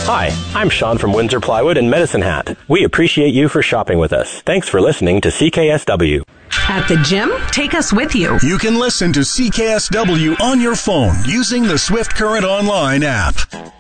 Hi, I'm Sean from Windsor Plywood and Medicine Hat. We appreciate you for shopping with us. Thanks for listening to CKSW. At the gym? Take us with you. You can listen to CKSW on your phone using the Swift Current Online app.